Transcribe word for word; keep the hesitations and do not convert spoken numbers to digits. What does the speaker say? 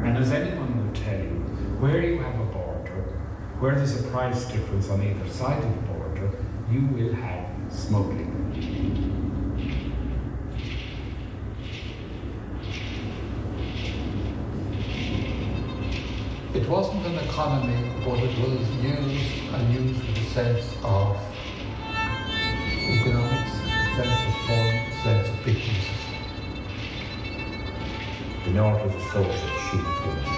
And as anyone will tell you, where you have a border, where there's a price difference on either side of the border, you will have smuggling. It wasn't an economy, but it was used and used with a sense of economics, sense of fun, sense of business. The North was a social